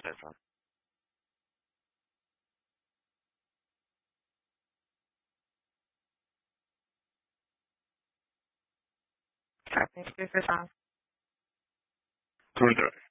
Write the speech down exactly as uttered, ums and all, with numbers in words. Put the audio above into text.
telephone. Okay, thank you for your time. Through the